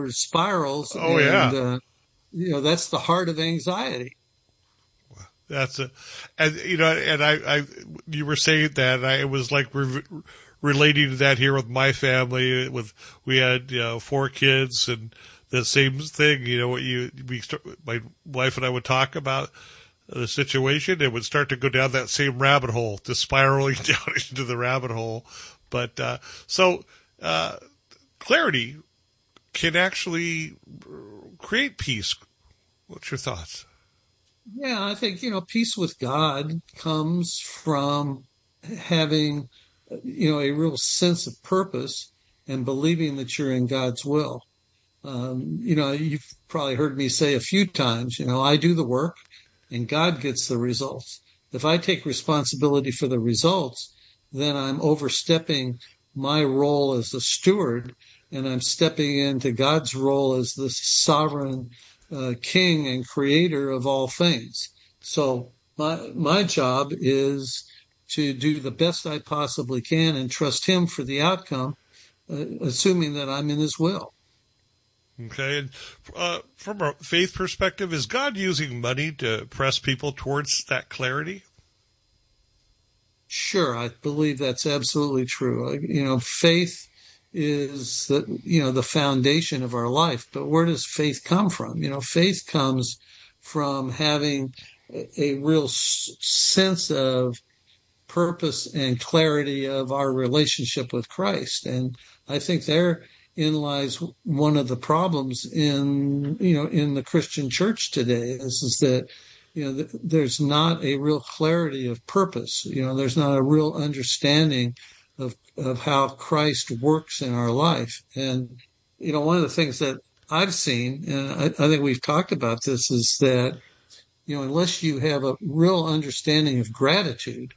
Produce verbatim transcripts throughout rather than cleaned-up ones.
downward spirals. Oh, and, yeah. uh, you know, that's the heart of anxiety. That's a, and you know, and I, I, you were saying that, and I it was like re- relating to that here with my family. With we had you know four kids, and the same thing. You know, what you we start, my wife and I would talk about the situation. It would start to go down that same rabbit hole, just spiraling down into the rabbit hole. But uh, so uh, clarity can actually create peace. What's your thoughts? Yeah, I think, you know, peace with God comes from having, you know, a real sense of purpose and believing that you're in God's will. Um, you know, you've probably heard me say a few times, you know, I do the work and God gets the results. If I take responsibility for the results, then I'm overstepping my role as a steward and I'm stepping into God's role as the sovereign uh, king and creator of all things. So my, my job is to do the best I possibly can and trust him for the outcome, uh, assuming that I'm in his will. Okay, and uh, from a faith perspective, is God using money to press people towards that clarity? Sure, I believe that's absolutely true. You know, faith is the, you know, the foundation of our life. But where does faith come from? You know, faith comes from having a, a real s- sense of purpose and clarity of our relationship with Christ. And I think therein lies one of the problems in, you know, in the Christian church today is, is that, you know, th- there's not a real clarity of purpose. You know, there's not a real understanding of, of how Christ works in our life. And, you know, one of the things that I've seen, and I, I think we've talked about this, is that, you know, unless you have a real understanding of gratitude,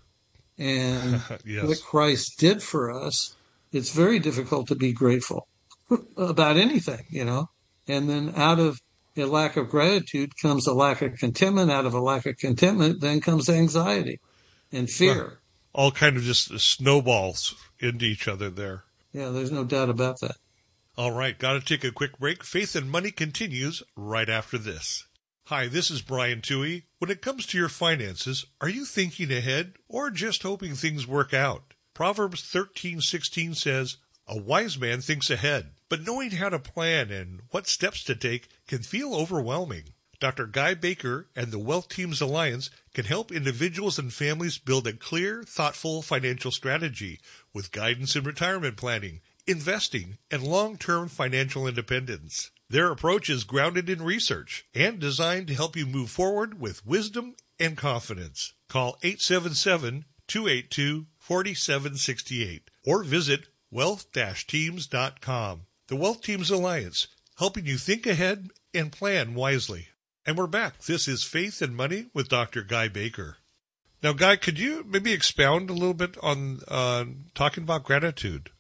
and what Yes. Christ did for us, it's very difficult to be grateful about anything, you know. And then out of a lack of gratitude comes a lack of contentment. Out of a lack of contentment, then comes anxiety and Well, fear. all kind of just snowballs into each other there. Yeah, there's no doubt about that. All right, got to take a quick break. Faith and Money continues right after this. Hi, this is Brian Toohey. When it comes to your finances, are you thinking ahead or just hoping things work out? Proverbs thirteen sixteen says, "A wise man thinks ahead, but knowing how to plan and what steps to take can feel overwhelming." Doctor Guy Baker and the Wealth Teams Alliance can help individuals and families build a clear, thoughtful financial strategy with guidance in retirement planning, investing, and long-term financial independence. Their approach is grounded in research and designed to help you move forward with wisdom and confidence. Call eight seven seven, two eight two, four seven six eight or visit wealth dash teams dot com. The Wealth Teams Alliance, helping you think ahead and plan wisely. And we're back. This is Faith and Money with Doctor Guy Baker. Now, Guy, could you maybe expound a little bit on uh, talking about gratitude?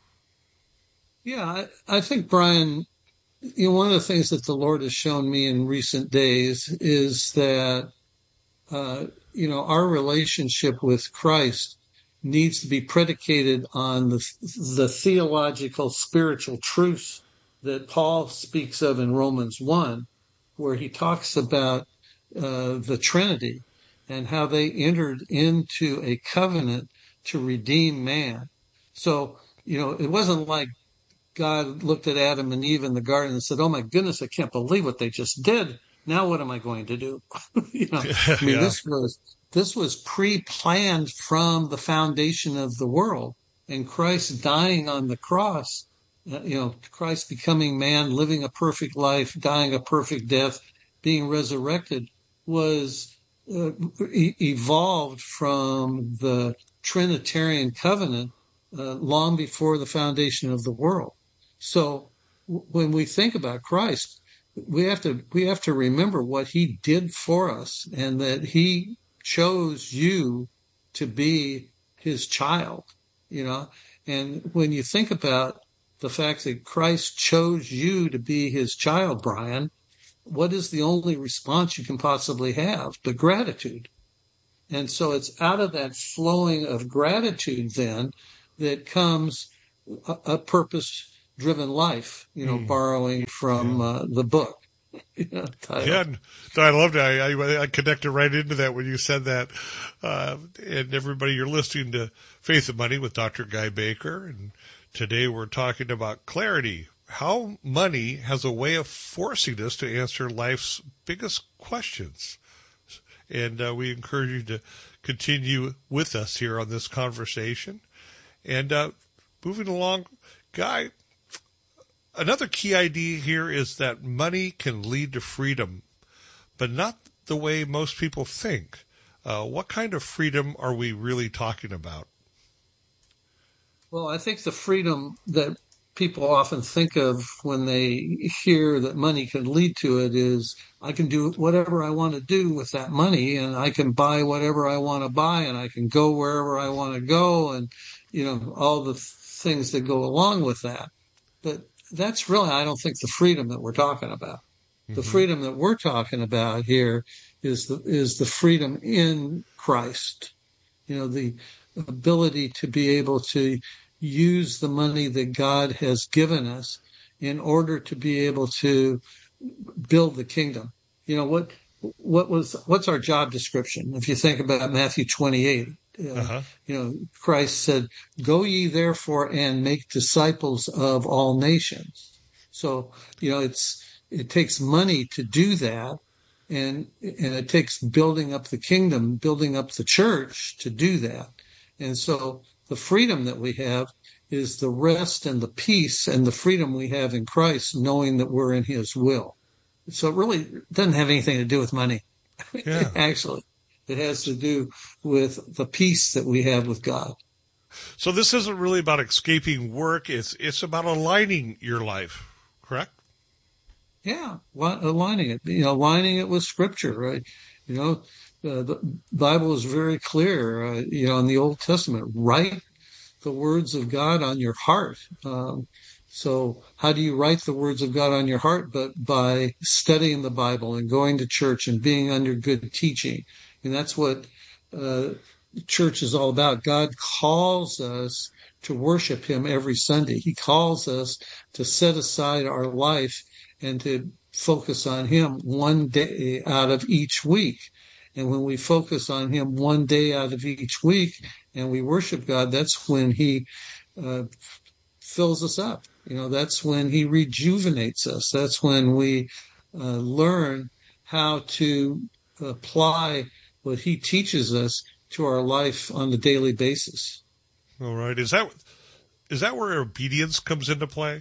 Yeah, I, I think, Brian, you know, one of the things that the Lord has shown me in recent days is that, uh, you know, our relationship with Christ needs to be predicated on the, the theological, spiritual truths that Paul speaks of in Romans one, where he talks about uh, the Trinity and how they entered into a covenant to redeem man. So, you know, it wasn't like God looked at Adam and Eve in the garden and said, "Oh my goodness, I can't believe what they just did. Now what am I going to do?" you know, I mean, Yeah. this was this was pre-planned from the foundation of the world, and Christ dying on the cross, uh, you know, Christ becoming man, living a perfect life, dying a perfect death, being resurrected, was uh, e- evolved from the Trinitarian covenant uh, long before the foundation of the world. So when we think about Christ, we have to we have to remember what he did for us and that he chose you to be his child, you know. And when you think about the fact that Christ chose you to be his child, Brian, what is the only response you can possibly have but gratitude? And so it's out of that flowing of gratitude then that comes a, a purpose driven life, you know, Mm. borrowing from Yeah. uh, the book. You know, title. Yeah, no, I loved it. I, I, I connected right into that when you said that. Uh, and everybody, you're listening to Faith and Money with Doctor Guy Baker. And today we're talking about clarity, how money has a way of forcing us to answer life's biggest questions. And uh, we encourage you to continue with us here on this conversation. And uh, moving along, Guy, another key idea here is that money can lead to freedom, but not the way most people think. Uh, what kind of freedom are we really talking about? Well, I think the freedom that people often think of when they hear that money can lead to it is I can do whatever I want to do with that money, and I can buy whatever I want to buy, and I can go wherever I want to go, and, you know, all the things that go along with that. But that's really, I don't think, the freedom that we're talking about. The Mm-hmm. freedom that we're talking about here is the is the freedom in Christ. You know, the ability to be able to use the money that God has given us in order to be able to build the kingdom. You know, what what was what's our job description? If you think about Matthew twenty-eight, uh, Uh-huh. you know, Christ said, "Go ye therefore and make disciples of all nations." So, you know, it's it takes money to do that, and and it takes building up the kingdom, building up the church to do that. And so the freedom that we have is the rest and the peace and the freedom we have in Christ, knowing that we're in his will. So it really doesn't have anything to do with money. Yeah. Actually, it has to do with the peace that we have with God. So this isn't really about escaping work. It's it's about aligning your life, correct? Yeah, aligning it, you know, aligning it with Scripture, right? You know, uh, the Bible is very clear, uh, you know, in the Old Testament, write the words of God on your heart. Um, so how do you write the words of God on your heart? But by studying the Bible and going to church and being under good teaching. And that's what uh, church is all about. God calls us to worship him every Sunday. He calls us to set aside our life and to focus on him one day out of each week. And when we focus on him one day out of each week and we worship God, that's when he uh, fills us up. You know, that's when he rejuvenates us. That's when we uh, learn how to apply what he teaches us to our life on a daily basis. All right. Is that is that where obedience comes into play?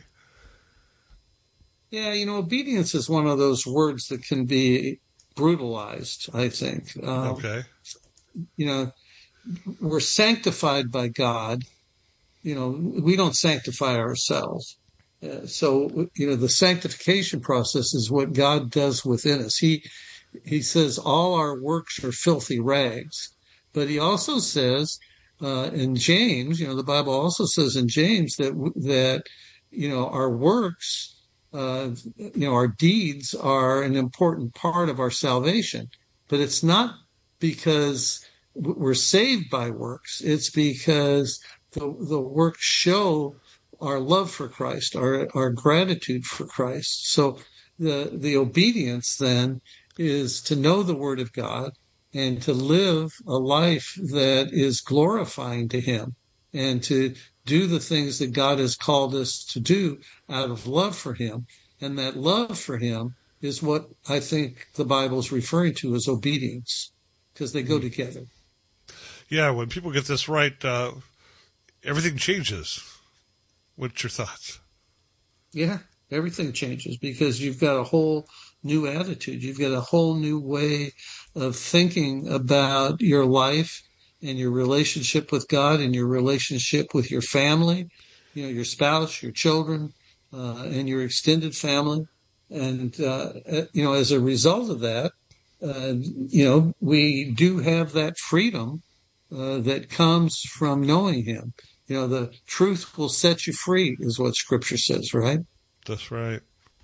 Yeah, you know, obedience is one of those words that can be brutalized, I think. Um, Okay. You know, we're sanctified by God. You know, we don't sanctify ourselves. Uh, so, you know, the sanctification process is what God does within us. He, he says all our works are filthy rags, but he also says, uh, in James, you know, the Bible also says in James that, that, you know, our works, uh, you know, our deeds are an important part of our salvation, but it's not because we're saved by works. It's because the, the works show our love for Christ, our, our gratitude for Christ. So the, the obedience then is to know the Word of God and to live a life that is glorifying to him and to do the things that God has called us to do out of love for him. And that love for him is what I think the Bible is referring to as obedience, because they go together. Yeah, when people get this right, uh, everything changes. What's your thoughts? Yeah, everything changes because you've got a whole new attitude. You've got a whole new way of thinking about your life and your relationship with God and your relationship with your family, you know, your spouse, your children, uh, and your extended family. And, uh, you know, as a result of that, uh, you know, we do have that freedom uh, that comes from knowing him. You know, the truth will set you free is what Scripture says, right? That's right.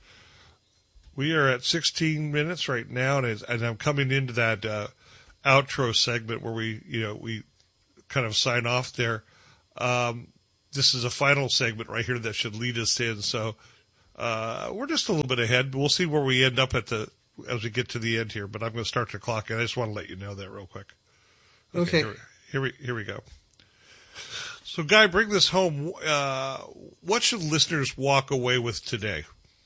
We are at sixteen minutes right now, and, and I'm coming into that uh, outro segment where we, you know, we kind of sign off there. Um, this is a final segment right here that should lead us in. So uh, we're just a little bit ahead. We'll see where we end up at the as we get to the end here. But I'm going to start the clock, and I just want to let you know that real quick. Okay. okay. Here, we, here we here we go. So, Guy, bring this home. Uh, what should listeners walk away with today?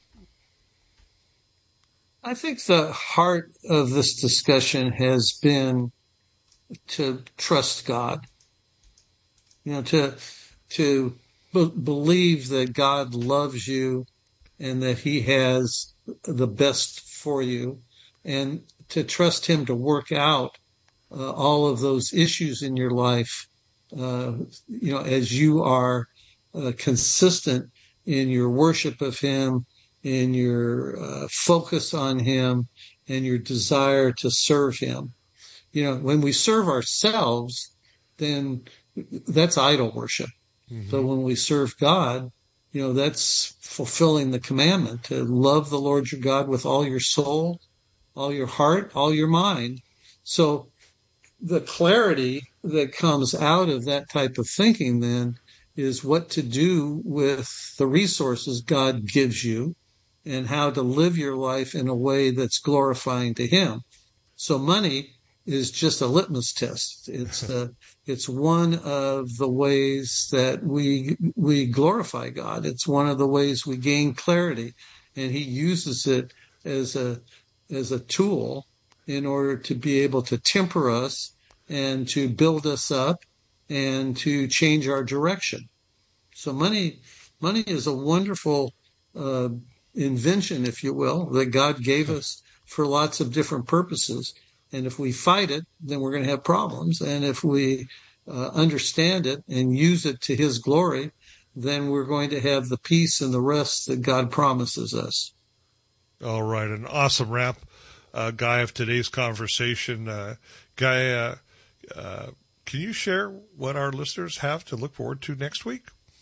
I think the heart of this discussion has been to trust God. You know, to to b- believe that God loves you and that He has the best for you, and to trust Him to work out uh, all of those issues in your life. Uh, you know, as you are uh, consistent in your worship of Him, in your uh, focus on Him, and your desire to serve Him. You know, when we serve ourselves, then that's idol worship. Mm-hmm. But when we serve God, you know, that's fulfilling the commandment to love the Lord your God with all your soul, all your heart, all your mind. So the clarity that comes out of that type of thinking then is what to do with the resources God gives you and how to live your life in a way that's glorifying to Him. So money is just a litmus test. It's a, it's one of the ways that we we glorify God. It's one of the ways we gain clarity, and He uses it as a as a tool in order to be able to temper us and to build us up and to change our direction. So money money is a wonderful uh, invention, if you will, that God gave us for lots of different purposes. And if we fight it, then we're going to have problems. And if we uh, understand it and use it to His glory, then we're going to have the peace and the rest that God promises us. All right. An awesome wrap, uh, Guy, of today's conversation. Uh, Guy, uh, uh, can you share what our listeners have to look forward to next week?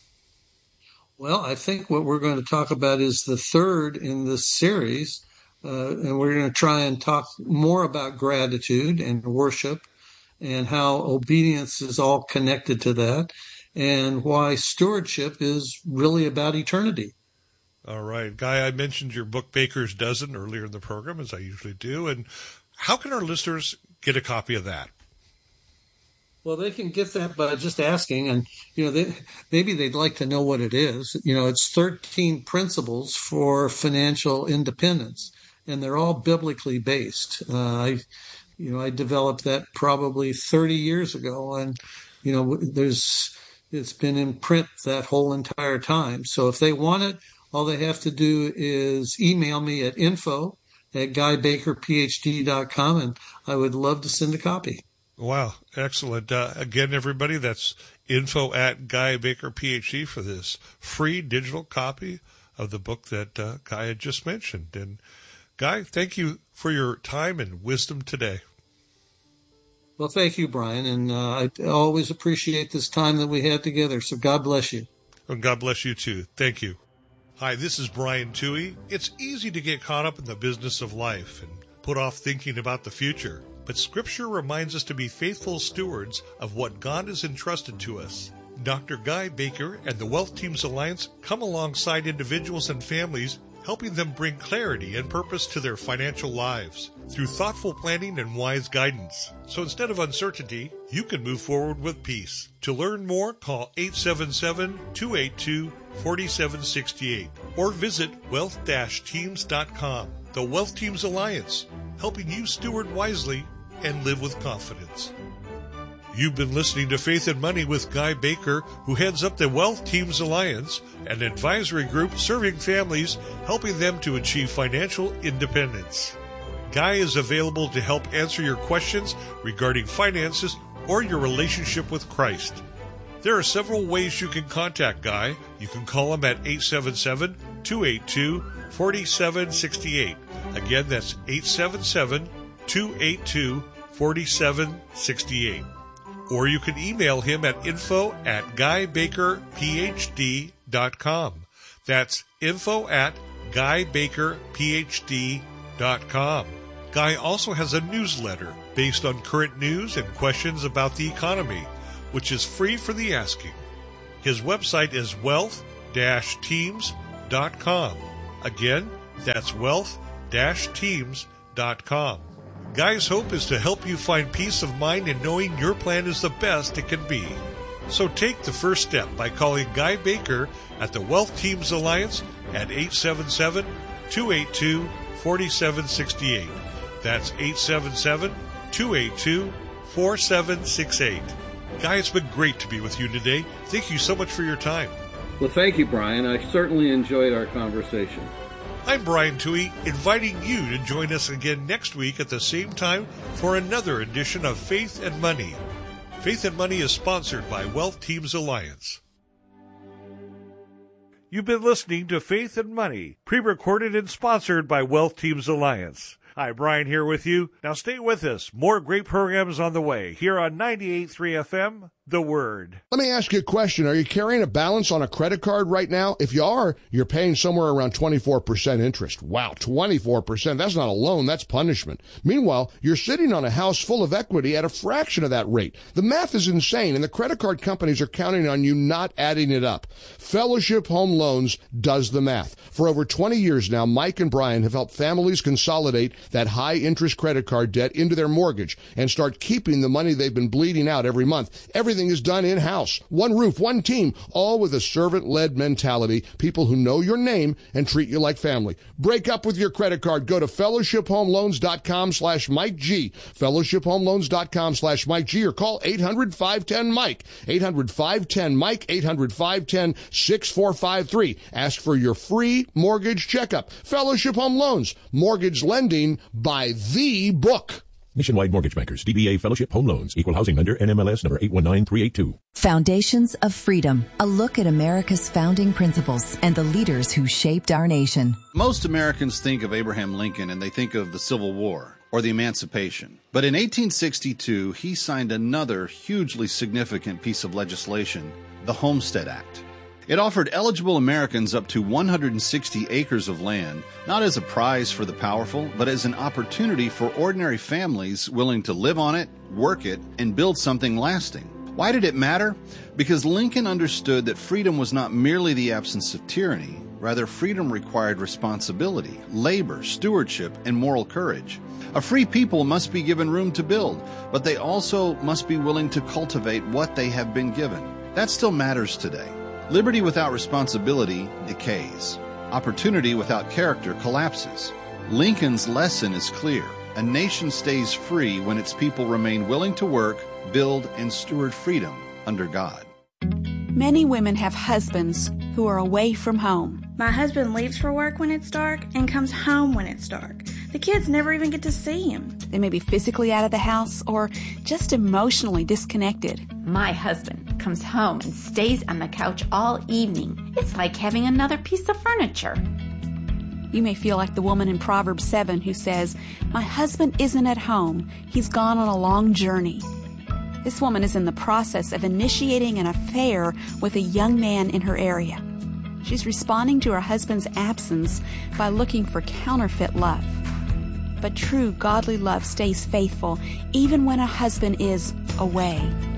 Well, I think what we're going to talk about is the third in this series. Uh, and we're going to try and talk more about gratitude and worship and how obedience is all connected to that and why stewardship is really about eternity. All right. Guy, I mentioned your book, Baker's Dozen, earlier in the program, as I usually do. And how can our listeners get a copy of that? Well, they can get that by just asking, and you know, they, maybe they'd like to know what it is. You know, it's thirteen principles for financial independence, and they're all biblically based. Uh, I, you know, I developed that probably thirty years ago, and you know, there's it's been in print that whole entire time. So if they want it, all they have to do is email me at info at guy baker p h d dot com, and I would love to send a copy. Wow, excellent. Uh, again, everybody, that's info at Guy Baker, P H D for this free digital copy of the book that uh, Guy had just mentioned. And Guy, thank you for your time and wisdom today. Well, thank you, Brian, and uh, I always appreciate this time that we had together, so God bless you. And God bless you, too. Thank you. Hi, this is Brian Toohey. It's easy to get caught up in the business of life and put off thinking about the future. But Scripture reminds us to be faithful stewards of what God has entrusted to us. Doctor Guy Baker and the Wealth Teams Alliance come alongside individuals and families, helping them bring clarity and purpose to their financial lives through thoughtful planning and wise guidance. So instead of uncertainty, you can move forward with peace. To learn more, call eight seven seven, two eight two, four seven six eight or visit wealth dash teams dot com. The Wealth Teams Alliance, helping you steward wisely and live with confidence. You've been listening to Faith and Money with Guy Baker, who heads up the Wealth Teams Alliance, an advisory group serving families, helping them to achieve financial independence. Guy is available to help answer your questions regarding finances or your relationship with Christ. There are several ways you can contact Guy. You can call him at eight seven seven, two eight two, four seven six eight. Again, that's eight seven seven, two eight two, four seven six eight. Or you can email him at info at guy baker p h d dot com. That's info at guy baker p h d dot com. Guy also has a newsletter based on current news and questions about the economy, which is free for the asking. His website is wealth dash teams dot com. Again, that's wealth dash teams dot com. Guy's hope is to help you find peace of mind in knowing your plan is the best it can be. So take the first step by calling Guy Baker at the Wealth Teams Alliance at eight seven seven, two eight two, four seven six eight. That's eight seven seven, two eight two, four seven six eight. Guy, it's been great to be with you today. Thank you so much for your time. Well, thank you, Brian. I certainly enjoyed our conversation. I'm Brian Toohey, inviting you to join us again next week at the same time for another edition of Faith and Money. Faith and Money is sponsored by Wealth Teams Alliance. You've been listening to Faith and Money, pre-recorded and sponsored by Wealth Teams Alliance. Hi, Brian here with you. Now stay with us. More great programs on the way here on ninety-eight point three F M, The Word. Let me ask you a question. Are you carrying a balance on a credit card right now? If you are, you're paying somewhere around twenty-four percent interest. Wow, twenty-four percent. That's not a loan, that's punishment. Meanwhile, you're sitting on a house full of equity at a fraction of that rate. The math is insane, and the credit card companies are counting on you not adding it up. Fellowship Home Loans does the math. For over twenty years now, Mike and Brian have helped families consolidate that high-interest credit card debt into their mortgage and start keeping the money they've been bleeding out every month. Everything is done in-house. One roof, one team, all with a servant-led mentality, people who know your name and treat you like family. Break up with your credit card. Go to fellowship home loans dot com slash Mike G, fellowship home loans dot com slash Mike G, or call eight hundred, five one zero, Mike, eight hundred, five one zero, Mike, eight hundred, five one zero, six four five three. Ask for your free mortgage checkup. Fellowship Home Loans, mortgage lending by the book. Nationwide Mortgage Bankers, D B A Fellowship Home Loans, Equal Housing Lender, N M L S number eight one nine three eight two. Foundations of Freedom, a look at America's founding principles and the leaders who shaped our nation. Most Americans think of Abraham Lincoln and they think of the Civil War or the Emancipation. But in eighteen sixty-two, he signed another hugely significant piece of legislation, the Homestead Act. It offered eligible Americans up to one hundred sixty acres of land, not as a prize for the powerful, but as an opportunity for ordinary families willing to live on it, work it, and build something lasting. Why did it matter? Because Lincoln understood that freedom was not merely the absence of tyranny. Rather, freedom required responsibility, labor, stewardship, and moral courage. A free people must be given room to build, but they also must be willing to cultivate what they have been given. That still matters today. Liberty without responsibility decays. Opportunity without character collapses. Lincoln's lesson is clear. A nation stays free when its people remain willing to work, build, and steward freedom under God. Many women have husbands who are away from home. My husband leaves for work when it's dark and comes home when it's dark. The kids never even get to see him. They may be physically out of the house or just emotionally disconnected. My husband comes home and stays on the couch all evening. It's like having another piece of furniture. You may feel like the woman in Proverbs seven who says, "My husband isn't at home. He's gone on a long journey." This woman is in the process of initiating an affair with a young man in her area. She's responding to her husband's absence by looking for counterfeit love. But true godly love stays faithful even when a husband is away.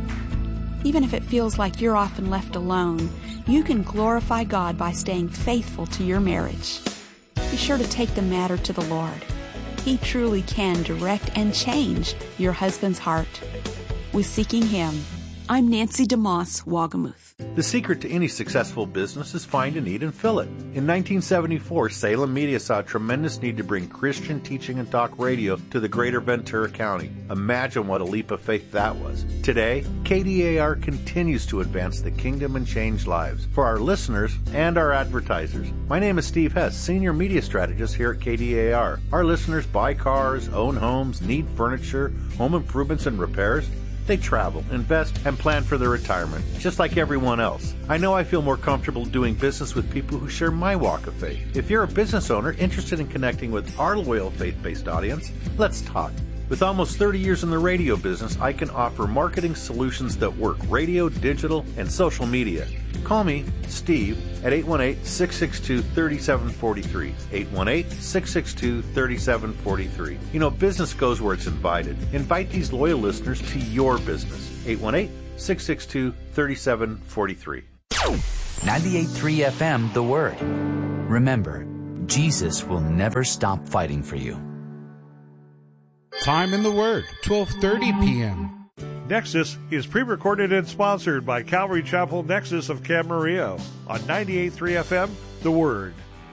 Even if it feels like you're often left alone, you can glorify God by staying faithful to your marriage. Be sure to take the matter to the Lord. He truly can direct and change your husband's heart. With Seeking Him, I'm Nancy DeMoss, Wagamuth. The secret to any successful business is find a need and fill it. In nineteen seventy-four, Salem Media saw a tremendous need to bring Christian teaching and talk radio to the greater Ventura County. Imagine what a leap of faith that was. Today, K D A R continues to advance the kingdom and change lives for our listeners and our advertisers. My name is Steve Hess, Senior Media Strategist here at K D A R. Our listeners buy cars, own homes, need furniture, home improvements and repairs. They travel, invest, and plan for their retirement, just like everyone else. I know I feel more comfortable doing business with people who share my walk of faith. If you're a business owner interested in connecting with our loyal faith-based audience, let's talk. With almost thirty years in the radio business, I can offer marketing solutions that work radio, digital, and social media. Call me, Steve, at eight one eight, six six two, three seven four three. eight one eight, six six two, three seven four three. You know, business goes where it's invited. Invite these loyal listeners to your business. eight one eight, six six two, three seven four three. ninety-eight point three F M, The Word. Remember, Jesus will never stop fighting for you. Time in the Word, twelve thirty p.m. Nexus is pre-recorded and sponsored by Calvary Chapel Nexus of Camarillo on ninety-eight point three F M, The Word.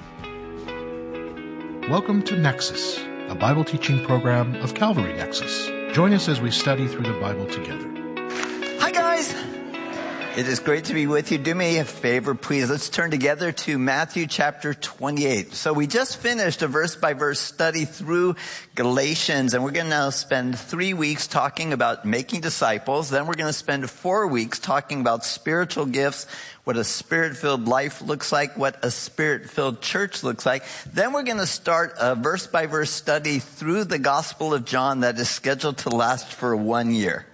Welcome to Nexus, a Bible teaching program of Calvary Nexus. Join us as we study through the Bible together. Hi, guys. It is great to be with you. Do me a favor, please. Let's turn together to Matthew chapter twenty-eight. So we just finished a verse-by-verse study through Galatians, and we're going to now spend three weeks talking about making disciples. Then we're going to spend four weeks talking about spiritual gifts, what a spirit-filled life looks like, what a spirit-filled church looks like. Then we're going to start a verse-by-verse study through the Gospel of John that is scheduled to last for one year.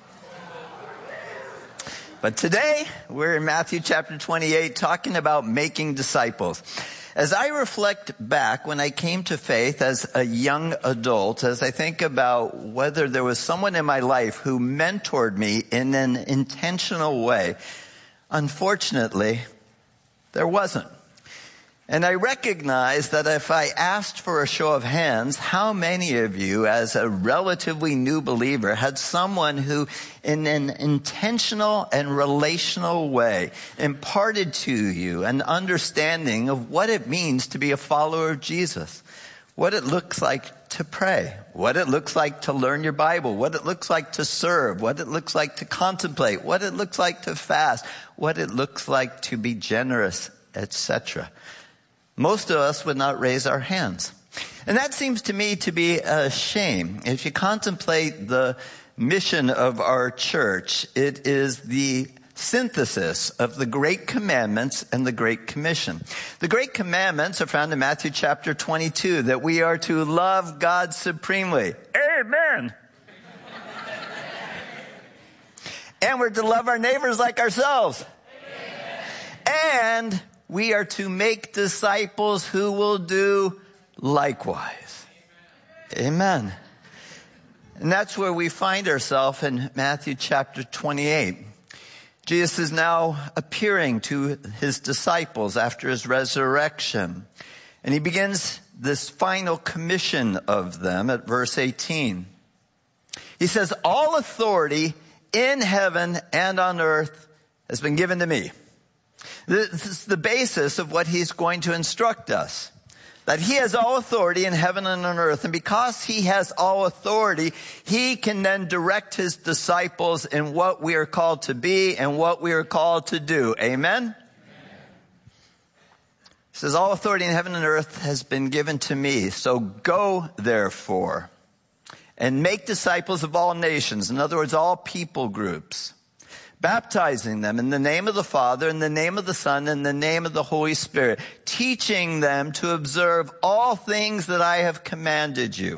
But today, we're in Matthew chapter twenty-eight talking about making disciples. As I reflect back when I came to faith as a young adult, as I think about whether there was someone in my life who mentored me in an intentional way, unfortunately, there wasn't. And I recognize that if I asked for a show of hands, how many of you, as a relatively new believer, had someone who, in an intentional and relational way, imparted to you an understanding of what it means to be a follower of Jesus, what it looks like to pray, what it looks like to learn your Bible, what it looks like to serve, what it looks like to contemplate, what it looks like to fast, what it looks like to be generous, et cetera. Most of us would not raise our hands. And that seems to me to be a shame. If you contemplate the mission of our church, it is the synthesis of the Great Commandments and the Great Commission. The Great Commandments are found in Matthew chapter twenty-two, that we are to love God supremely. Amen. And we're to love our neighbors like ourselves. Amen. And we are to make disciples who will do likewise. Amen. And that's where we find ourselves in Matthew chapter twenty-eight. Jesus is now appearing to his disciples after his resurrection. And he begins this final commission of them at verse eighteen. He says, "All authority in heaven and on earth has been given to me." This is the basis of what he's going to instruct us. That he has all authority in heaven and on earth. And because he has all authority, he can then direct his disciples in what we are called to be and what we are called to do. Amen? Amen. He says, "All authority in heaven and earth has been given to me. So go, therefore, and make disciples of all nations." In other words, all people groups. "Baptizing them in the name of the Father, in the name of the Son, in the name of the Holy Spirit, teaching them to observe all things that I have commanded you.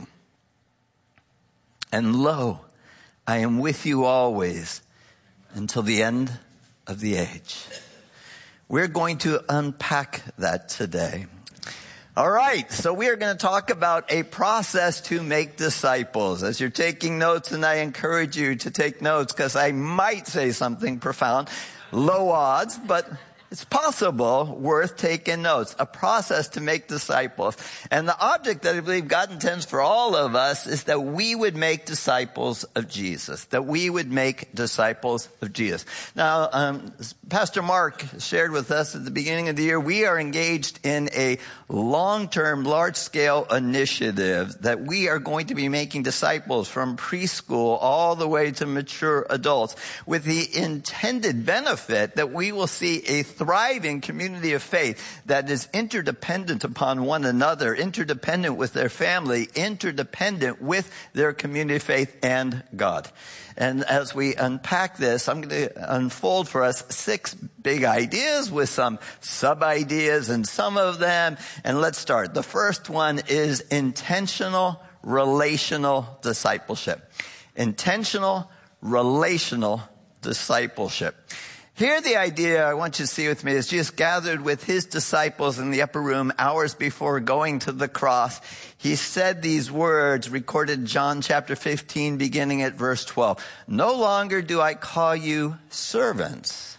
And lo, I am with you always until the end of the age." We're going to unpack that today. All right, so we are going to talk about a process to make disciples. As you're taking notes, and I encourage you to take notes because I might say something profound, low odds, but it's possible, worth taking notes. A process to make disciples. And the object that I believe God intends for all of us is that we would make disciples of Jesus. That we would make disciples of Jesus. Now, um, Pastor Mark shared with us at the beginning of the year, we are engaged in a long-term, large-scale initiative that we are going to be making disciples from preschool all the way to mature adults, with the intended benefit that we will see a thriving community of faith that is interdependent upon one another, interdependent with their family, interdependent with their community of faith and God. And as we unpack this, I'm going to unfold for us six big ideas with some sub-ideas and some of them. And let's start. The first one is intentional relational discipleship. Intentional relational discipleship. Here the idea I want you to see with me is Jesus gathered with his disciples in the upper room hours before going to the cross. He said these words recorded in John chapter fifteen beginning at verse twelve. "No longer do I call you servants,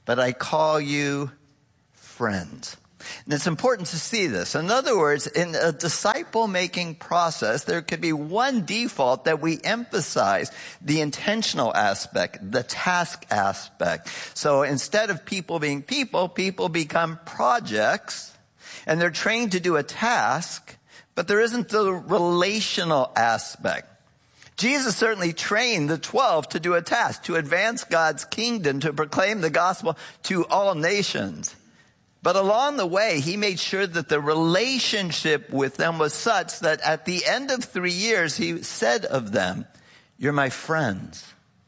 but I call you friends. And it's important to see this. In other words, in a disciple-making process, there could be one default that we emphasize the intentional aspect, the task aspect. So instead of people being people, people become projects, and they're trained to do a task, but there isn't the relational aspect. Jesus certainly trained the twelve to do a task, to advance God's kingdom, to proclaim the gospel to all nations. But along the way, he made sure that the relationship with them was such that at the end of three years, he said of them, "You're my friends."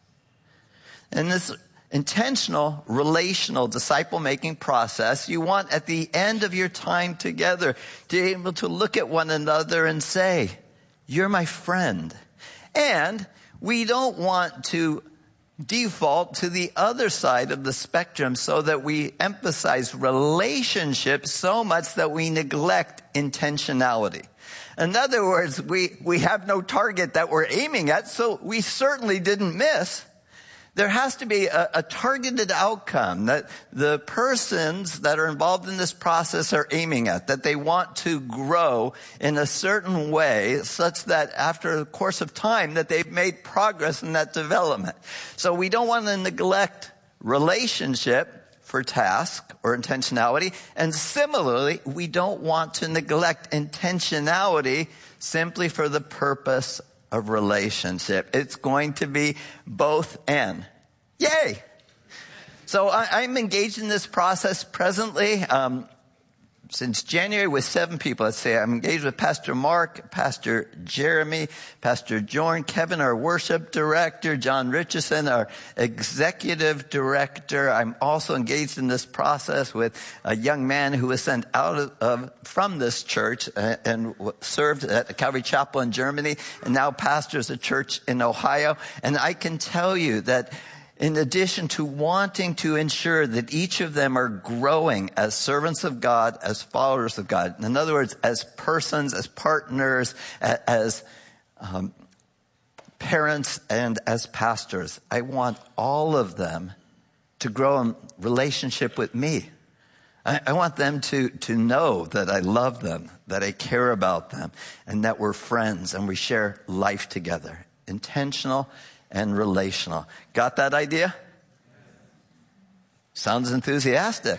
And this intentional, relational, disciple-making process, you want at the end of your time together to be able to look at one another and say, "You're my friend." And we don't want to default to the other side of the spectrum so that we emphasize relationships so much that we neglect intentionality. In other words, we, we have no target that we're aiming at, so we certainly didn't miss. There has to be a, a targeted outcome that the persons that are involved in this process are aiming at, that they want to grow in a certain way such that after the course of time that they've made progress in that development. So we don't want to neglect relationship for task or intentionality. And similarly, we don't want to neglect intentionality simply for the purpose of relationship. It's going to be both and. Yay! So I, I'm engaged in this process presently. Um, since January with seven people, let's say. I'm engaged with Pastor Mark, Pastor Jeremy, Pastor Jorn, Kevin, our worship director, John Richardson, our executive director. I'm also engaged in this process with a young man who was sent out of, of from this church and, and served at Calvary Chapel in Germany and now pastors a church in Ohio. And I can tell you that in addition to wanting to ensure that each of them are growing as servants of God, as followers of God, in other words, as persons, as partners, as um, parents, and as pastors, I want all of them to grow in relationship with me. I, I want them to, to know that I love them, that I care about them, and that we're friends and we share life together. Intentional and relational. Got that idea? Sounds enthusiastic.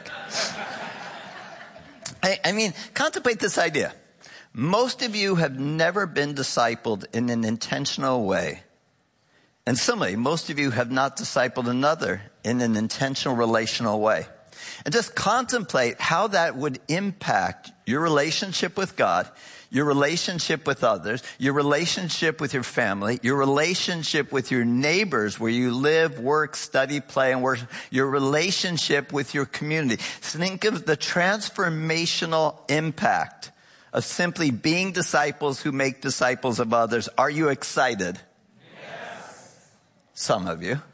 I, I mean, contemplate this idea. Most of you have never been discipled in an intentional way. And similarly, most of you have not discipled another in an intentional, relational way. And just contemplate how that would impact your relationship with God, your relationship with others, your relationship with your family, your relationship with your neighbors where you live, work, study, play, and worship, your relationship with your community. Think of the transformational impact of simply being disciples who make disciples of others. Are you excited? Yes. Some of you.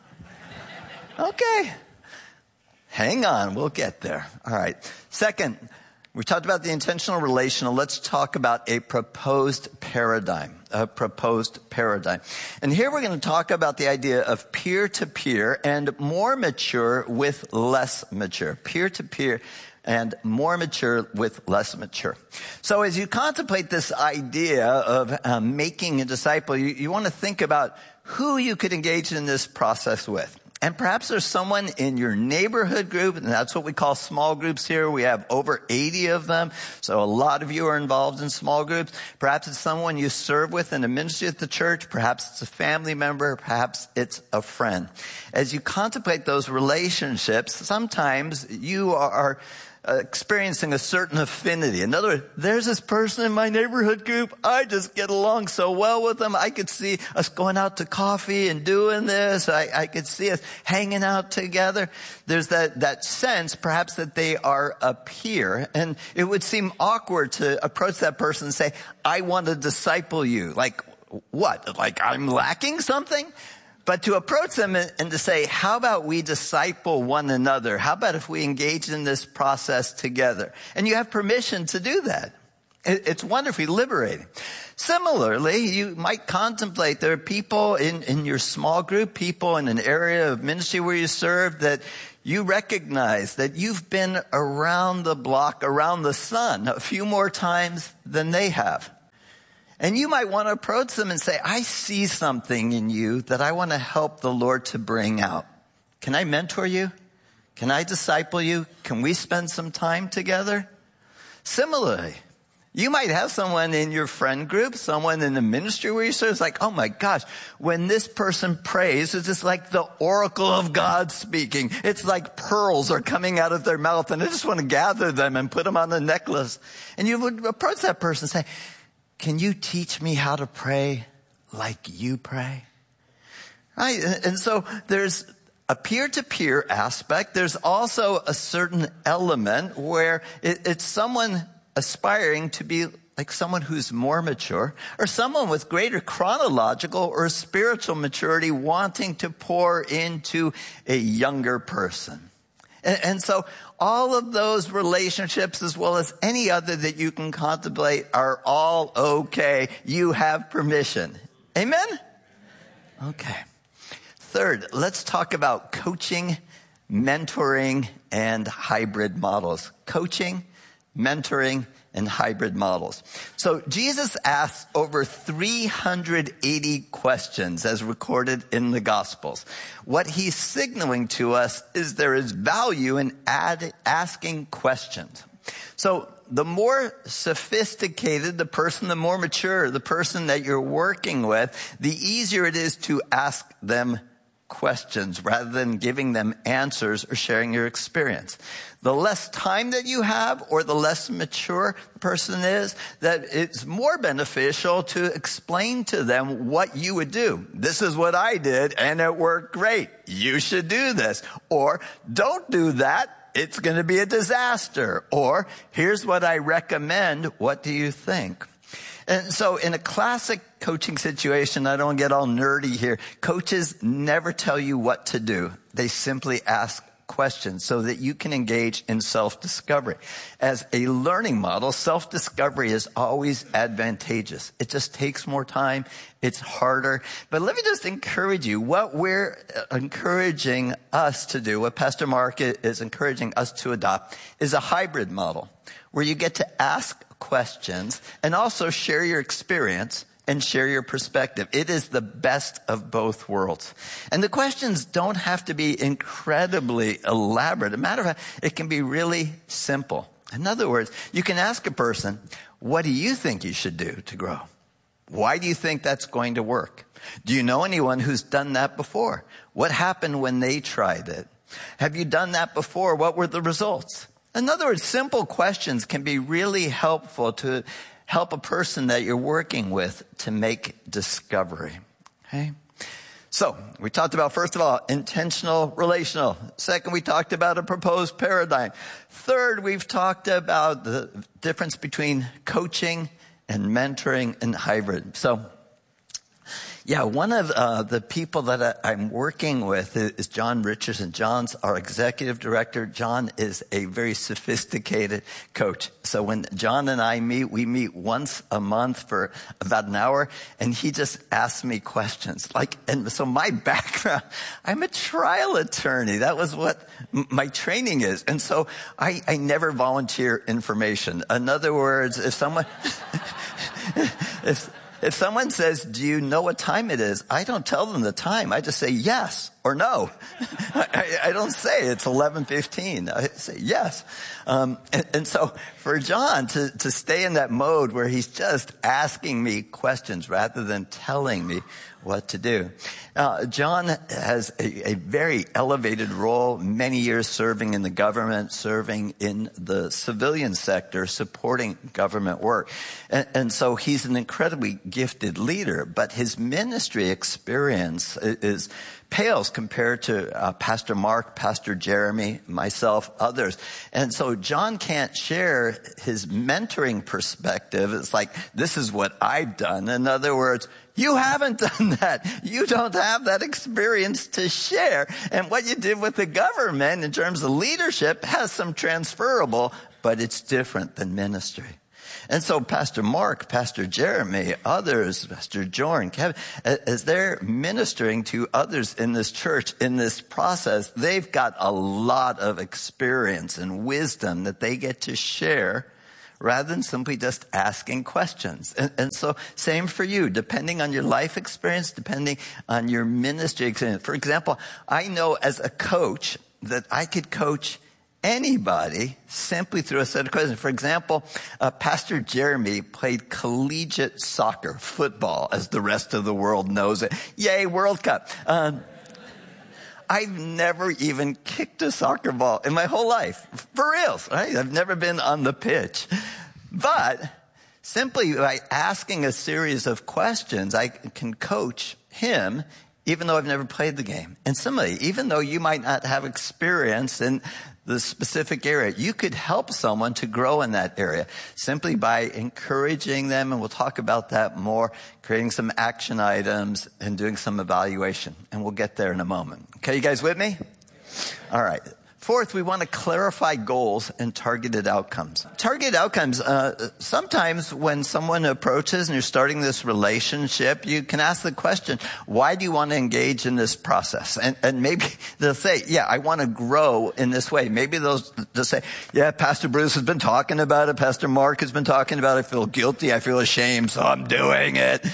Okay. Hang on, we'll get there. All right. Second, we talked about the intentional relational. Let's talk about a proposed paradigm, a proposed paradigm. And here we're going to talk about the idea of peer-to-peer and more mature with less mature. Peer-to-peer and more mature with less mature. So as you contemplate this idea of um, making a disciple, you, you want to think about who you could engage in this process with. And perhaps there's someone in your neighborhood group, and that's what we call small groups here. We have over eighty of them, so a lot of you are involved in small groups. Perhaps it's someone you serve with in a ministry at the church. Perhaps it's a family member. Perhaps it's a friend. As you contemplate those relationships, sometimes you are Uh, experiencing a certain affinity. In other words, there's this person in my neighborhood group. I just get along so well with them. I could see us going out to coffee and doing this. I, I could see us hanging out together. There's that, that sense, perhaps, that they are a peer. And it would seem awkward to approach that person and say, I want to disciple you. Like, what? Like I'm lacking something? But to approach them and to say, how about we disciple one another? How about if we engage in this process together? And you have permission to do that. It's wonderfully liberating. Similarly, you might contemplate there are people in, in your small group, people in an area of ministry where you serve that you recognize that you've been around the block, around the sun a few more times than they have. And you might want to approach them and say, I see something in you that I want to help the Lord to bring out. Can I mentor you? Can I disciple you? Can we spend some time together? Similarly, you might have someone in your friend group, someone in the ministry where you serve. It's like, oh my gosh, when this person prays, it's just like the oracle of God speaking. It's like pearls are coming out of their mouth, and I just want to gather them and put them on a necklace. And you would approach that person and say, can you teach me how to pray like you pray? Right? And so there's a peer-to-peer aspect. There's also a certain element where it, it's someone aspiring to be like someone who's more mature, or someone with greater chronological or spiritual maturity wanting to pour into a younger person. And, and so all of those relationships, as well as any other that you can contemplate, are all okay. You have permission. Amen? Okay. Third, let's talk about coaching, mentoring, and hybrid models. Coaching, mentoring, and hybrid models. So Jesus asked over three hundred eighty questions as recorded in the Gospels. What he's signaling to us is there is value in add, asking questions. So the more sophisticated the person, the more mature the person that you're working with, the easier it is to ask them questions rather than giving them answers or sharing your experience. The less time that you have, or the less mature the person is, that it's more beneficial to explain to them what you would do. This is what I did and it worked great. You should do this. Or don't do that. It's going to be a disaster. Or here's what I recommend. What do you think? And so in a classic coaching situation, I don't get all nerdy here, coaches never tell you what to do. They simply ask questions so that you can engage in self-discovery. As a learning model, self-discovery is always advantageous. It just takes more time. It's harder. But let me just encourage you. What we're encouraging us to do, what Pastor Mark is encouraging us to adopt, is a hybrid model where you get to ask questions and also share your experience and share your perspective. It is the best of both worlds. And the questions don't have to be incredibly elaborate. As a matter of fact, it can be really simple. In other words, you can ask a person, what do you think you should do to grow? Why do you think that's going to work? Do you know anyone who's done that before? What happened when they tried it? Have you done that before? What were the results? In other words, simple questions can be really helpful to help a person that you're working with to make discovery. Okay? So, we talked about, first of all, intentional relational. Second, we talked about a proposed paradigm. Third, we've talked about the difference between coaching and mentoring and hybrid. So, yeah, one of uh, the people that I, I'm working with is John Richardson. John's our executive director. John is a very sophisticated coach. So when John and I meet, we meet once a month for about an hour, and he just asks me questions. Like, and so my background, I'm a trial attorney. That was what my training is. And so I, I never volunteer information. In other words, if someone, if, If someone says, do you know what time it is? I don't tell them the time. I just say yes or no. I, I don't say it's eleven fifteen. I say yes. Um, and, and so for John to, to stay in that mode where he's just asking me questions rather than telling me what to do. Uh, John has a, a very elevated role, many years serving in the government, serving in the civilian sector, supporting government work. And, and so he's an incredibly gifted leader, but his ministry experience is pales compared to uh, Pastor Mark, Pastor Jeremy, myself, others. And so John can't share his mentoring perspective. It's like, this is what I've done. In other words, you haven't done that. You don't have that experience to share. And what you did with the government in terms of leadership has some transferable, but it's different than ministry. And so Pastor Mark, Pastor Jeremy, others, Pastor Jordan, Kevin, as they're ministering to others in this church, in this process, they've got a lot of experience and wisdom that they get to share rather than simply just asking questions. And, and so same for you, depending on your life experience, depending on your ministry experience. For example, I know as a coach that I could coach anybody simply through a set of questions. For example, uh, Pastor Jeremy played collegiate soccer, football, as the rest of the world knows it. Yay, World Cup. Um, I've never even kicked a soccer ball in my whole life. For real, right? I've never been on the pitch. But simply by asking a series of questions, I can coach him even though I've never played the game. And similarly, even though you might not have experience in the specific area, you could help someone to grow in that area simply by encouraging them, and we'll talk about that more, creating some action items and doing some evaluation. And we'll get there in a moment. Okay, you guys with me? All right. Fourth, we want to clarify goals and targeted outcomes. Targeted outcomes, uh, sometimes when someone approaches and you're starting this relationship, you can ask the question, why do you want to engage in this process? And, and maybe they'll say, yeah, I want to grow in this way. Maybe they'll, they'll say, yeah, Pastor Bruce has been talking about it. Pastor Mark has been talking about it. I feel guilty. I feel ashamed, so I'm doing it.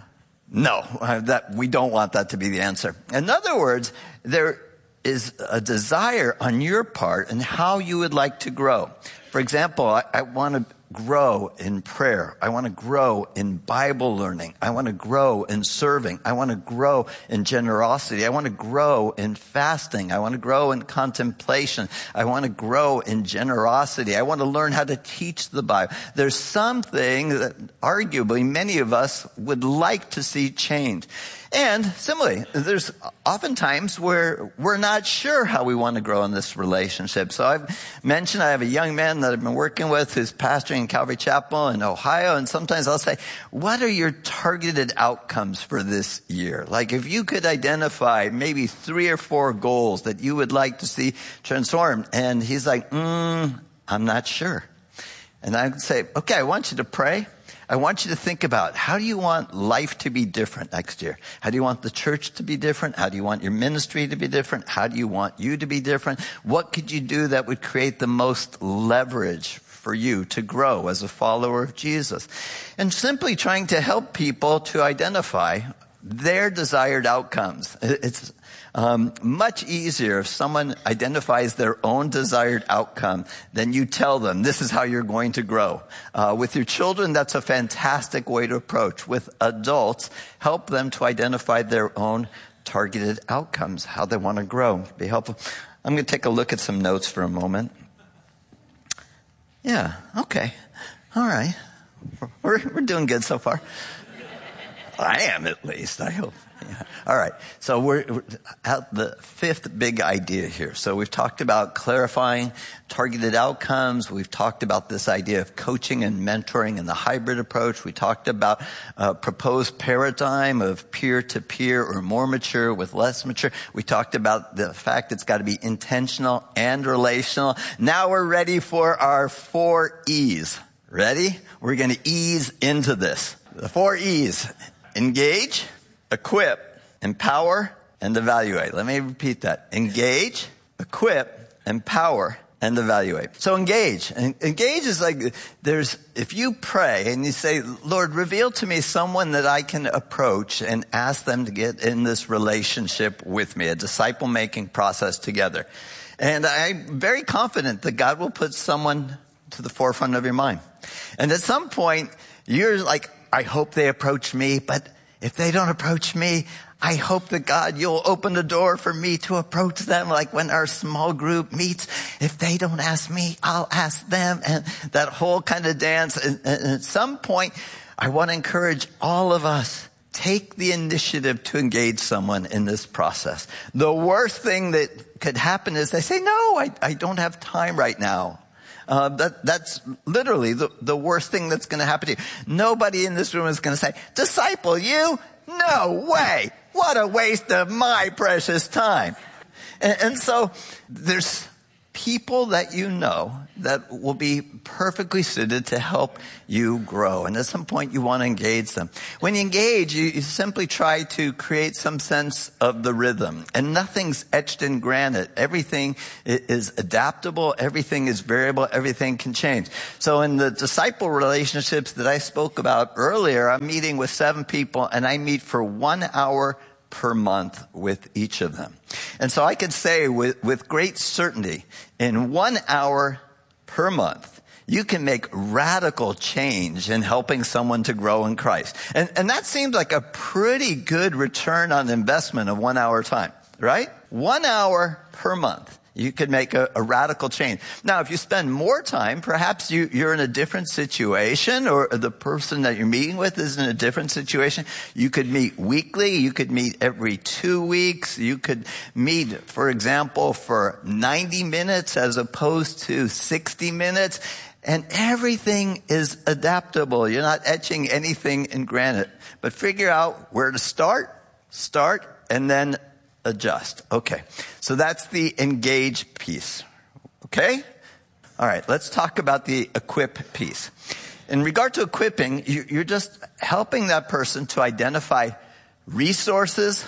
No, that, we don't want that to be the answer. In other words, there is a desire on your part and how you would like to grow. For example, I, I want to grow in prayer. I want to grow in Bible learning. I want to grow in serving. I want to grow in generosity. I want to grow in fasting. I want to grow in contemplation. I want to grow in generosity. I want to learn how to teach the Bible. There's something that arguably many of us would like to see change. And similarly, there's oftentimes where we're not sure how we want to grow in this relationship. So I've mentioned I have a young man that I've been working with who's pastoring in Calvary Chapel in Ohio. And sometimes I'll say, what are your targeted outcomes for this year? Like if you could identify maybe three or four goals that you would like to see transformed. And he's like, mm, I'm not sure. And I would say, okay, I want you to pray. I want you to think about, how do you want life to be different next year? How do you want the church to be different? How do you want your ministry to be different? How do you want you to be different? What could you do that would create the most leverage for you to grow as a follower of Jesus? And simply trying to help people to identify their desired outcomes. It's Um, much easier if someone identifies their own desired outcome than you tell them, this is how you're going to grow. Uh, with your children, that's a fantastic way to approach. With adults, help them to identify their own targeted outcomes, how they want to grow. Be helpful. I'm going to take a look at some notes for a moment. Yeah, okay. All right. We're, we're doing good so far. I am, at least, I hope. Yeah. All right. So we're, we're at the fifth big idea here. So we've talked about clarifying targeted outcomes. We've talked about this idea of coaching and mentoring and the hybrid approach. We talked about a proposed paradigm of peer-to-peer or more mature with less mature. We talked about the fact it's got to be intentional and relational. Now we're ready for our four E's. Ready? We're going to ease into this. The four E's. Engage, equip, empower, and evaluate. Let me repeat that. Engage, equip, empower, and evaluate. So engage. And engage is like, there's, if you pray and you say, Lord, reveal to me someone that I can approach and ask them to get in this relationship with me, a disciple-making process together. And I'm very confident that God will put someone to the forefront of your mind. And at some point, you're like, I hope they approach me, but if they don't approach me, I hope that God, you'll open the door for me to approach them. Like when our small group meets, if they don't ask me, I'll ask them. And that whole kind of dance. And, and at some point, I want to encourage all of us, take the initiative to engage someone in this process. The worst thing that could happen is they say, no, I, I don't have time right now. Uh, that, that's literally the, the worst thing that's going to happen to you. Nobody in this room is going to say, disciple you? No way. What a waste of my precious time. And, and so there's people that you know that will be perfectly suited to help you grow. And at some point you want to engage them. When you engage, you, you simply try to create some sense of the rhythm. And nothing's etched in granite. Everything is adaptable. Everything is variable. Everything can change. So in the disciple relationships that I spoke about earlier, I'm meeting with seven people and I meet for one hour per month with each of them. And so I could say with, with great certainty, in one hour per month, you can make radical change in helping someone to grow in Christ. And, and that seems like a pretty good return on investment of one hour time, right? One hour per month. You could make a, a radical change. Now, if you spend more time, perhaps you, you're in a different situation, or the person that you're meeting with is in a different situation. You could meet weekly. You could meet every two weeks. You could meet, for example, for ninety minutes as opposed to sixty minutes. And everything is adaptable. You're not etching anything in granite. But figure out where to start, start, and then adjust. Okay. So that's the engage piece. Okay? All right. Let's talk about the equip piece. In regard to equipping, you're just helping that person to identify resources,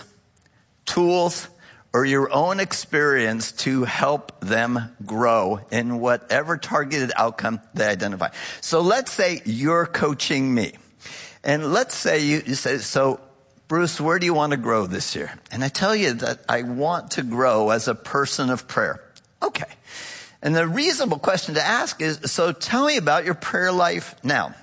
tools, or your own experience to help them grow in whatever targeted outcome they identify. So let's say you're coaching me. And let's say you, you say, so Bruce, where do you want to grow this year? And I tell you that I want to grow as a person of prayer. Okay. And the reasonable question to ask is, so tell me about your prayer life now.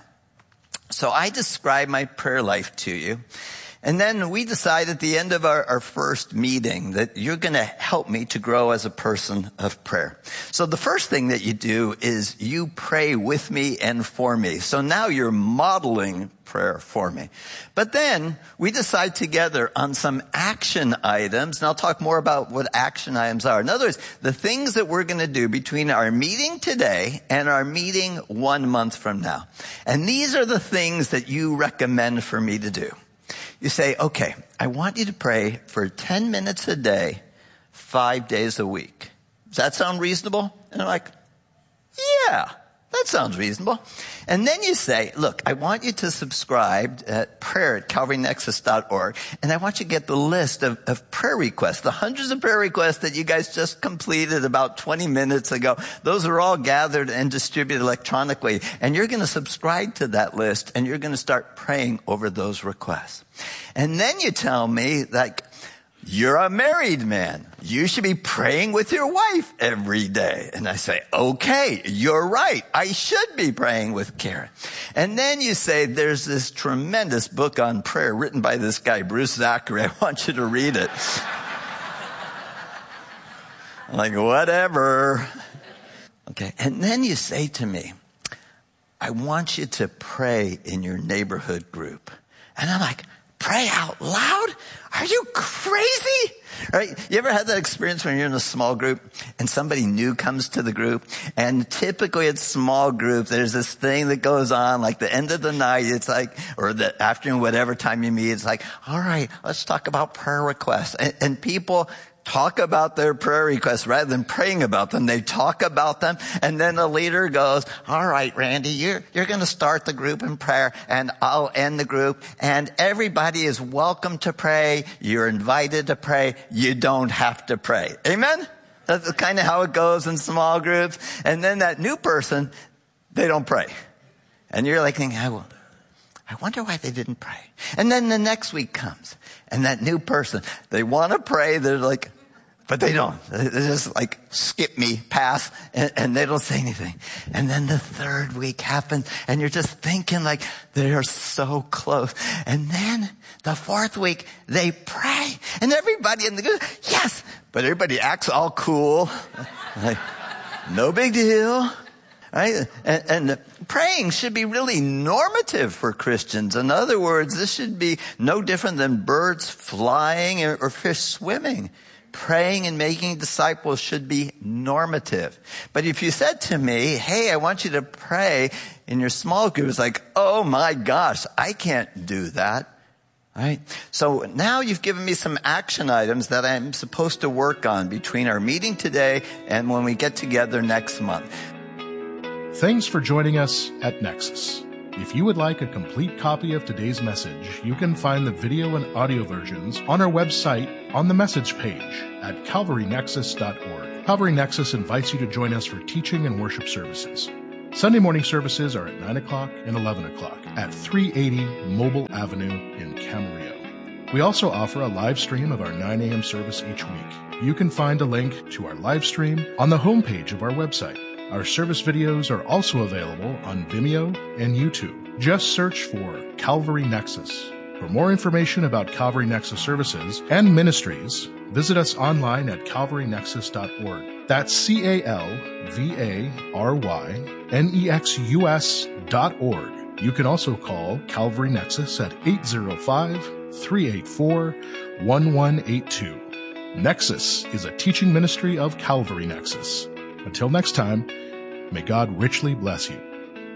So I describe my prayer life to you. And then we decide at the end of our, our first meeting that you're going to help me to grow as a person of prayer. So the first thing that you do is you pray with me and for me. So now you're modeling prayer for me. But then we decide together on some action items, and I'll talk more about what action items are. In other words, the things that we're going to do between our meeting today and our meeting one month from now. And these are the things that you recommend for me to do. You say, okay, I want you to pray for ten minutes a day, five days a week. Does that sound reasonable? And I'm like, yeah, that sounds reasonable. And then you say, look, I want you to subscribe at prayer at calvary nexus dot org, and I want you to get the list of, of prayer requests, the hundreds of prayer requests that you guys just completed about twenty minutes ago. Those are all gathered and distributed electronically, and you're going to subscribe to that list, and you're going to start praying over those requests. And then you tell me that you're a married man. You should be praying with your wife every day. And I say, okay, you're right. I should be praying with Karen. And then you say, there's this tremendous book on prayer written by this guy, Bruce Zachary. I want you to read it. I'm like, whatever. Okay. And then you say to me, I want you to pray in your neighborhood group. And I'm like, pray out loud? Are you crazy? Right? You ever had that experience when you're in a small group and somebody new comes to the group? And typically it's small group, there's this thing that goes on, like the end of the night, it's like, or the afternoon, whatever time you meet, it's like, all right, let's talk about prayer requests. And, and people talk about their prayer requests rather than praying about them. They talk about them, and then the leader goes, all right, Randy, you're, you're going to start the group in prayer, and I'll end the group, and everybody is welcome to pray. You're invited to pray. You don't have to pray. Amen? That's kind of how it goes in small groups. And then that new person, they don't pray. And you're like thinking, I will. I wonder why they didn't pray. And then the next week comes, and that new person, they want to pray. They're like, but they don't. They just like skip me, pass, and, and they don't say anything. And then the third week happens, and you're just thinking like they are so close. And then the fourth week, they pray, and everybody in the group, yes, but everybody acts all cool. Like, no big deal. Right? And, and praying should be really normative for Christians. In other words, this should be no different than birds flying or, or fish swimming. Praying and making disciples should be normative. But if you said to me, hey, I want you to pray in your small group, it's like, oh my gosh, I can't do that. Right? So now you've given me some action items that I'm supposed to work on between our meeting today and when we get together next month. Thanks for joining us at Nexus. If you would like a complete copy of today's message, you can find the video and audio versions on our website on the message page at calvary nexus dot org. Calvary Nexus invites you to join us for teaching and worship services. Sunday morning services are at nine o'clock and eleven o'clock at three eighty Mobile Avenue in Camarillo. We also offer a live stream of our nine a.m. service each week. You can find a link to our live stream on the homepage of our website. Our service videos are also available on Vimeo and YouTube. Just search for Calvary Nexus. For more information about Calvary Nexus services and ministries, visit us online at calvary nexus dot org. That's C A L V A R Y N E X U S dot org. You can also call Calvary Nexus at eight zero five, three eight four, one one eight two. Nexus is a teaching ministry of Calvary Nexus. Until next time, may God richly bless you.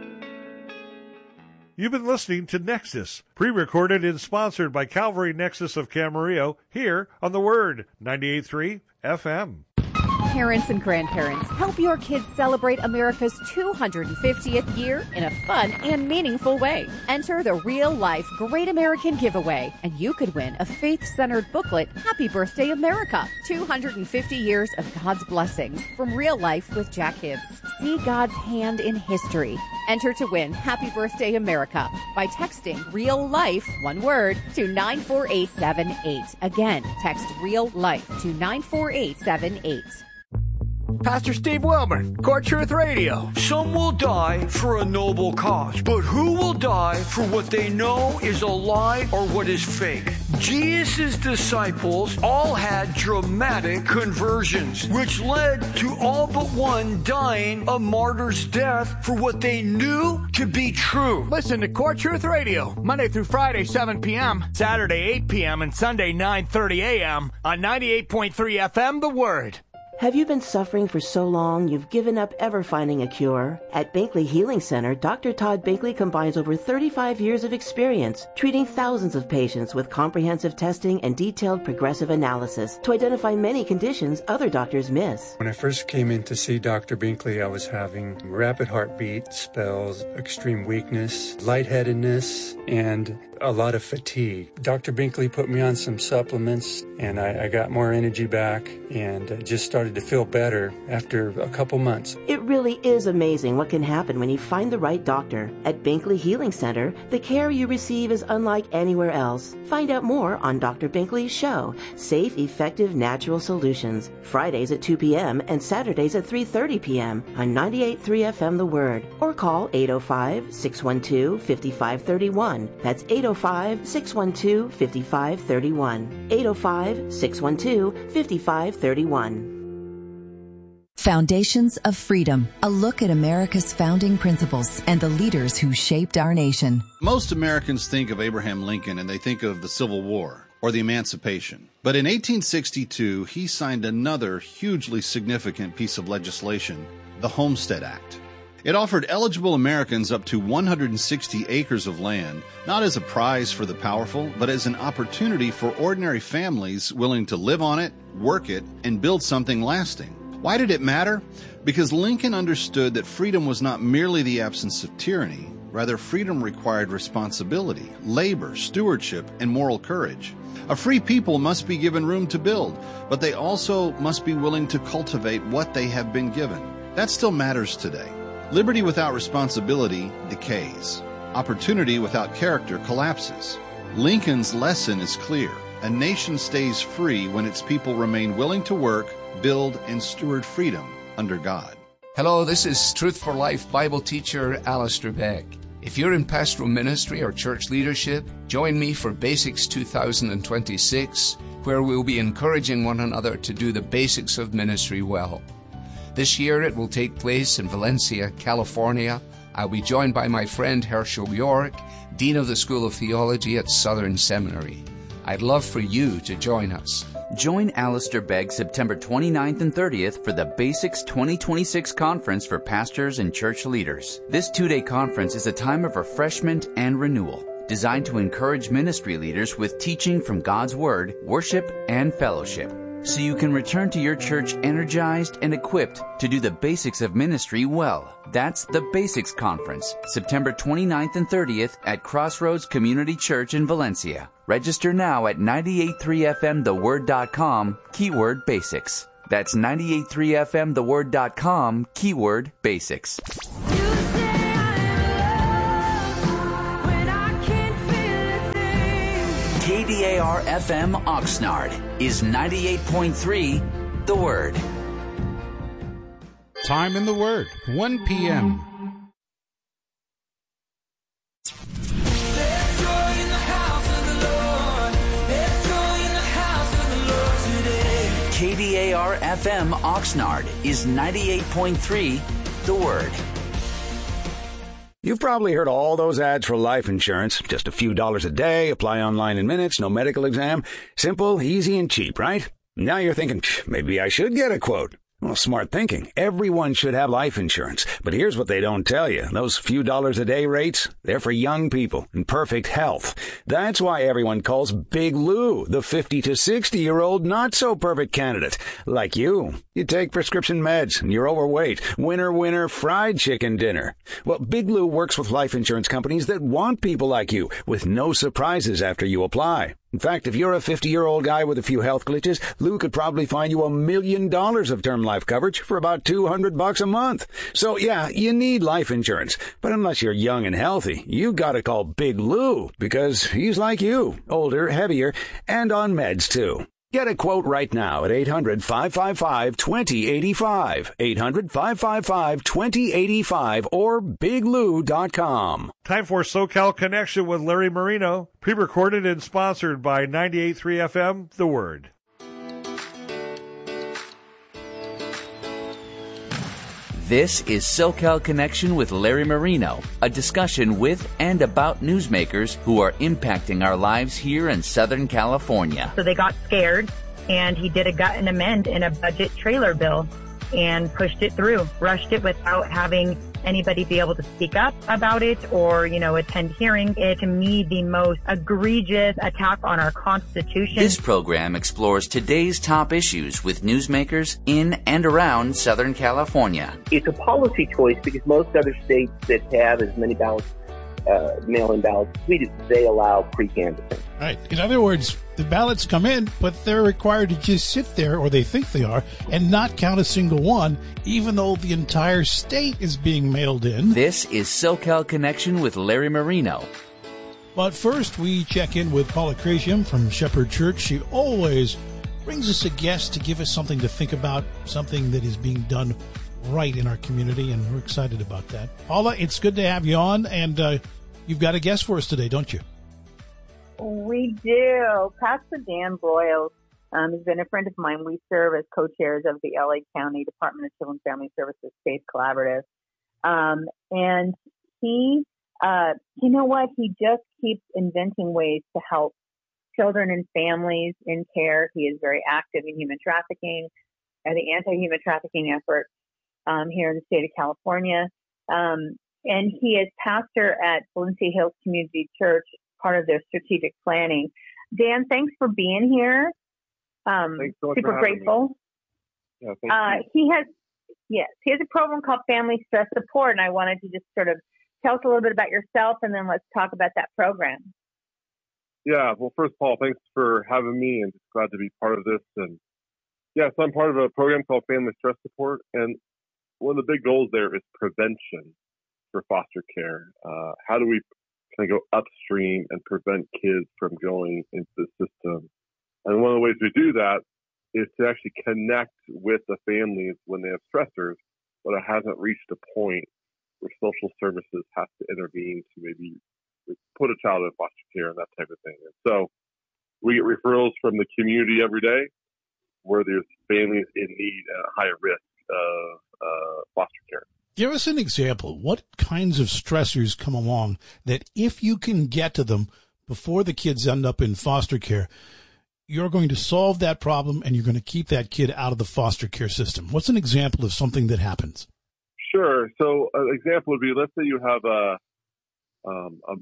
You've been listening to Nexus, pre-recorded and sponsored by Calvary Nexus of Camarillo, here on The Word, ninety-eight point three F M. Parents and grandparents, help your kids celebrate America's two hundred fiftieth year in a fun and meaningful way. Enter the Real Life Great American Giveaway, and you could win a faith-centered booklet, Happy Birthday America, two hundred fifty years of God's blessings from Real Life with Jack Hibbs. See God's hand in history. Enter to win Happy Birthday America by texting Real Life, one word, to nine four eight seven eight. Again, text Real Life to nine four eight seven eight. Pastor Steve Wilburn, Core Truth Radio. Some will die for a noble cause, but who will die for what they know is a lie or what is fake? Jesus' disciples all had dramatic conversions, which led to all but one dying a martyr's death for what they knew to be true. Listen to Core Truth Radio, Monday through Friday, seven p.m., Saturday, eight p.m., and Sunday, nine thirty a.m. on ninety-eight point three F M, The Word. Have you been suffering for so long you've given up ever finding a cure? At Binkley Healing Center, Doctor Todd Binkley combines over thirty-five years of experience treating thousands of patients with comprehensive testing and detailed progressive analysis to identify many conditions other doctors miss. When I first came in to see Doctor Binkley, I was having rapid heartbeat, spells, extreme weakness, lightheadedness, and a lot of fatigue. Doctor Binkley put me on some supplements, and I, I got more energy back and uh, just started to feel better after a couple months. It really is amazing what can happen when you find the right doctor. At Binkley Healing Center, the care you receive is unlike anywhere else. Find out more on Doctor Binkley's show, Safe, Effective, Natural Solutions, Fridays at two p.m. and Saturdays at three thirty p.m. on ninety-eight point three F M The Word, or call eight oh five, six one two, five five three one. That's eight oh five, six one two, five five three one. eight oh five, six one two, five five three one. Foundations of Freedom, a look at America's founding principles and the leaders who shaped our nation. Most Americans think of Abraham Lincoln and they think of the Civil War or the Emancipation. But in eighteen sixty-two, he signed another hugely significant piece of legislation, the Homestead Act. It offered eligible Americans up to one hundred sixty acres of land, not as a prize for the powerful, but as an opportunity for ordinary families willing to live on it, work it, and build something lasting. Why did it matter? Because Lincoln understood that freedom was not merely the absence of tyranny. Rather, freedom required responsibility, labor, stewardship, and moral courage. A free people must be given room to build, but they also must be willing to cultivate what they have been given. That still matters today. Liberty without responsibility decays. Opportunity without character collapses. Lincoln's lesson is clear. A nation stays free when its people remain willing to work, build, and steward freedom under God. Hello, this is Truth for Life Bible teacher Alistair Begg. If you're in pastoral ministry or church leadership, join me for Basics two thousand twenty-six, where we'll be encouraging one another to do the basics of ministry well. This year it will take place in Valencia, California. I'll be joined by my friend Herschel York, Dean of the School of Theology at Southern Seminary. I'd love for you to join us. Join Alistair Begg September twenty-ninth and thirtieth for the Basics twenty twenty-six Conference for Pastors and Church Leaders. This two-day conference is a time of refreshment and renewal. designed to encourage ministry leaders with teaching from God's Word, worship, and fellowship, so you can return to your church energized and equipped to do the basics of ministry well. That's the Basics Conference, September twenty-ninth and thirtieth at Crossroads Community Church in Valencia. Register now at ninety-eight point three F M the word dot com, keyword basics. That's ninety-eight point three F M the word dot com, keyword basics. K D A R F M Oxnard is ninety-eight point three The Word. Time in the Word, one p.m. K D A R F M Oxnard is ninety-eight point three The Word. You've probably heard all those ads for life insurance. Just a few dollars a day, apply online in minutes, no medical exam. Simple, easy, and cheap, right? Now you're thinking, maybe I should get a quote. Well, smart thinking. Everyone should have life insurance. But here's what they don't tell you. Those few dollars a day rates, they're for young people in perfect health. That's why everyone calls Big Lou the fifty to sixty-year-old not-so-perfect candidate. Like you. You take prescription meds and you're overweight. Winner, winner, fried chicken dinner. Well, Big Lou works with life insurance companies that want people like you with no surprises after you apply. In fact, if you're a fifty-year-old guy with a few health glitches, Lou could probably find you a million dollars of term life coverage for about two hundred bucks a month. So, yeah, you need life insurance. But unless you're young and healthy, you gotta call Big Lou because he's like you, older, heavier, and on meds, too. Get a quote right now at eight hundred, five five five, two zero eight five, eight hundred, five five five, two zero eight five, or big lou dot com. Time for SoCal Connection with Larry Marino, pre-recorded and sponsored by ninety-eight point three F M, The Word. This is SoCal Connection with Larry Marino, a discussion with and about newsmakers who are impacting our lives here in Southern California. So they got scared, and he did a gut and amend in a budget trailer bill and pushed it through, rushed it without having anybody be able to speak up about it or, you know, attend hearings. It's, to me, the most egregious attack on our Constitution. This program explores today's top issues with newsmakers in and around Southern California. It's a policy choice because most other states that have as many ballots, uh, mail-in ballots as we do, they allow pre-canvassing. Right. In other words, the ballots come in, but they're required to just sit there, or they think they are, and not count a single one, even though the entire state is being mailed in. This is SoCal Connection with Larry Marino. But first, we check in with Paula Crasium from Shepherd Church. She always brings us a guest to give us something to think about, something that is being done right in our community, and we're excited about that. Paula, it's good to have you on, and uh, you've got a guest for us today, don't you? We do. Pastor Dan Broyles um, has been a friend of mine. We serve as co-chairs of the L A County Department of Children and Family Services Faith Collaborative. Um, and he, uh, you know what? He just keeps inventing ways to help children and families in care. He is very active in human trafficking and the anti-human trafficking effort um, here in the state of California. Um, and he is pastor at Valencia Hills Community Church, part of their strategic planning. Dan, thanks for being here. Um, so super grateful. Yeah, thank uh, you. he has, yes, he has a program called Family Stress Support, and I wanted to just sort of tell us a little bit about yourself, and then let's talk about that program. Yeah, well, first, Paul, thanks for having me, and just glad to be part of this. And yeah, so I'm part of a program called Family Stress Support, and one of the big goals there is prevention for foster care. Uh, how do we kind of go upstream and prevent kids from going into the system? And one of the ways we do that is to actually connect with the families when they have stressors, but it hasn't reached a point where social services have to intervene to maybe put a child in foster care and that type of thing. And so we get referrals from the community every day where there's families in need at higher risk of uh, foster care. Give us an example. What kinds of stressors come along that if you can get to them before the kids end up in foster care, you're going to solve that problem and you're going to keep that kid out of the foster care system? What's an example of something that happens? Sure. So an example would be, let's say you have a, um, a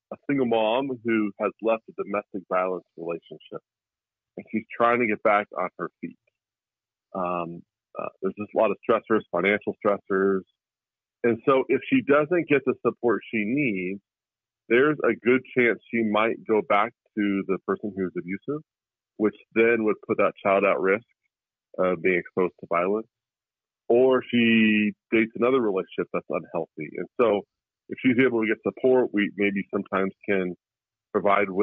a single mom who has left a domestic violence relationship, and she's trying to get back on her feet. Um, uh, there's just a lot of stressors, financial stressors. And so if she doesn't get the support she needs, there's a good chance she might go back to the person who's abusive, which then would put that child at risk of being exposed to violence. Or she dates another relationship that's unhealthy. And so if she's able to get support, we maybe sometimes can provide